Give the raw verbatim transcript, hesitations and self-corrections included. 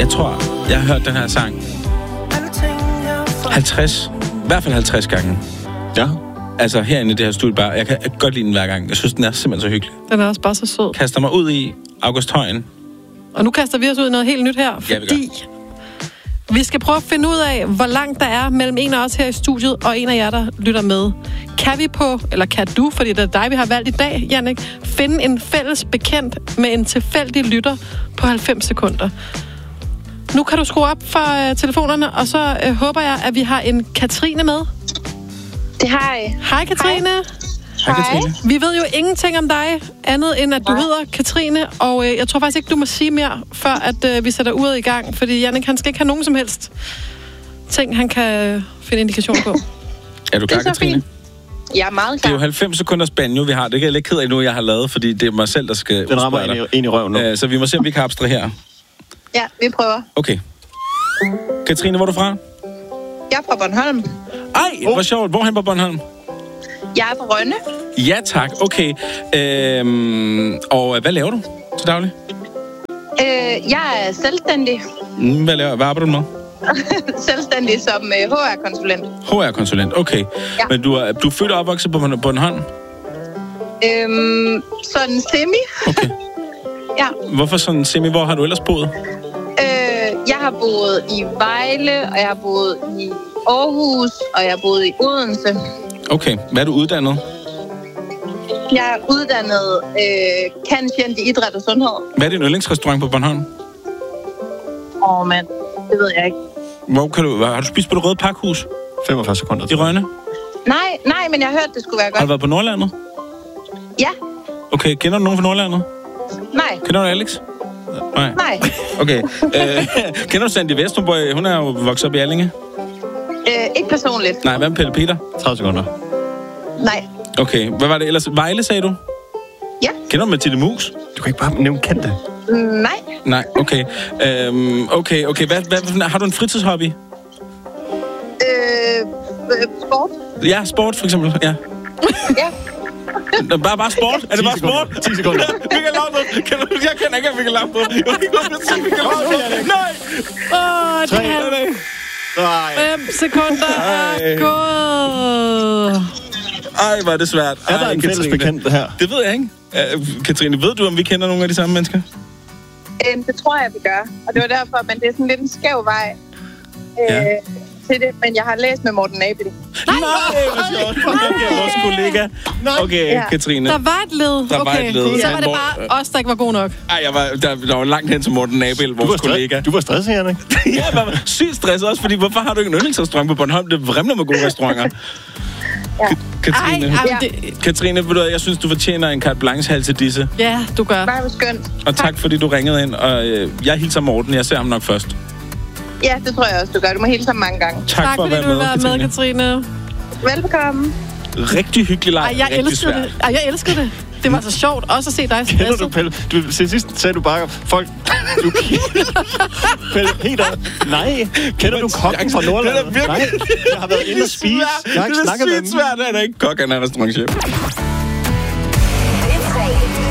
Jeg tror, jeg har hørt den her sang halvtreds, i hvert fald halvtreds gange. Ja. Altså herinde i det her studie bare. Jeg kan godt lide den hver gang. Jeg synes, den er simpelthen så hyggelig. Den er også bare så sød. Kaster mig ud i August Højen. Og nu kaster vi os ud i noget helt nyt her, fordi ja, vi, vi skal prøve at finde ud af, hvor langt der er mellem en af os her i studiet og en af jer, der lytter med. Kan vi på, eller kan du, fordi det er dig, vi har valgt i dag, Jannik, finde en fælles bekendt med en tilfældig lytter på halvfems sekunder? Nu kan du skrue op for uh, telefonerne, og så uh, håber jeg, at vi har en Katrine med. Det har jeg. Hej, Katrine. Hej, Katrine. Vi ved jo ingenting om dig, andet end at du hedder Katrine, og øh, jeg tror faktisk ikke, du må sige mere, før at øh, vi sætter uret i gang, fordi Jannik, han skal ikke have nogen som helst ting, han kan finde indikation på. Er du klar, Katrine? Fint. Jeg er meget klar. Det er jo halvfems sekunders banjo, vi har. Det kan jeg lidt ked af nu, jeg har lavet, fordi det er mig selv, der skal Den rammer ind i, ind i røven nu. Uh, så vi må se, om vi kan abstrahere. Ja, vi prøver. Okay. Katrine, hvor er du fra? Jeg er fra Bornholm. Ej, oh. Hvor sjovt. Hvorhen på Bornholm? Jeg er fra Rønne. Ja, tak. Okay. Øhm, og hvad laver du til daglig? Øh, jeg er selvstændig. Hvad laver Hvad arbejder du med? Selvstændig som uh, H R-konsulent. H R-konsulent, okay. Ja. Men du er, du er født og opvokset på Bornholm? Øhm, sådan semi. Okay. Ja. Hvorfor sådan semi? Hvor har du ellers boet? Øh, jeg har boet i Vejle, og jeg har boet i Aarhus, og jeg har boet i Odense. Okay. Hvad er du uddannet? Jeg er uddannet øh, cand.scient. i idræt og sundhed. Hvad er din yndlingsrestaurant på Bornholm? Åh, oh, mand. Det ved jeg ikke. Hvor kan du, har du spist på Det Røde Pakhus? femogfyrre sekunder. I Rønne? Nej, nej, men jeg har hørt, det skulle være godt. Har du været på Nordlandet? Ja. Okay, kender du nogen fra Nordlandet? Nej. Kender du Alex? Nej. Nej. Okay. Øh, kender du Sandy Vesterborg? Hun er jo vokset op i Allinge. Øh, ikke personligt. Nej, hvad med Pelle Peter? tredive sekunder. Nej. Okay, hvad var det ellers? Vejle, sagde du? Ja. Kender du Mathilde Mus? Du kan ikke bare nævne kendte. Mm, nej. Nej, okay. Øhm, okay, okay. Hvad, hvad, har du en fritidshobby? Øh, sport. Ja, sport for eksempel, ja. Ja. Bare, bare sport? Er det bare sport? ti sekunder. Michael Laudrup. Kan du, jeg kender ikke Michael Laudrup. Jeg kan ikke huske Michael Laudrup. Nej! Åh, det Tre. er fem sekunder er gået. Ej, hvor er det svært. Er der Ej, en fælles Katrine. bekendt her? Det ved jeg ikke. Uh, Katrine, ved du, om vi kender nogle af de samme mennesker? Øh, det tror jeg, vi gør. Og det var derfor, men det er sådan lidt en skæv vej øh, Ja. til det. Men jeg har læst med Morten Abel. Nej, hvor sjovt. Okay, vores kollega. Okay, Ja. Katrine. Der var et led. Der var okay. et led. Så Ja. var det bare os, der ikke var god nok. Ej, jeg var, der, der var langt hen til Morten Abel, Du var, vores kollega. stre- du var stresset, Jannik. Ja, jeg var sygt stresset også, fordi hvorfor har du ikke en yndlingsrestaurant på Bornholm? Det vrimler med gode restauranter. Ja. Ka- Katrine, Ej, Ja. det, Katrine, ved du, jeg synes, du fortjener en carte blanche halv til disse. ja, du gør. Bare skønt. Og tak, fordi du ringede ind. Og øh, jeg hilser Morten. Jeg ser ham nok først. Ja, det tror jeg også, du gør. Du må hilse ham mange gange. Tak, Tak for at fordi være du med, vil være Katrine. med, Katrine. Velbekomme. Rigtig hyggelig leg. Ej, jeg rigtig elskede svært. det. Ej, jeg elskede det. Det var så sjovt også at se dig Kender du stresset. Pelle? Du, til sidst sagde du bare, folk... Du, Pelle Peter, nej. Kender du kokken fra Nordlandet? Det er virkelig- Nej, jeg har været inde og spise. Jeg har ikke Det er snakket med sygt dem. svært, at han er ikke kok, han er restaurantchef.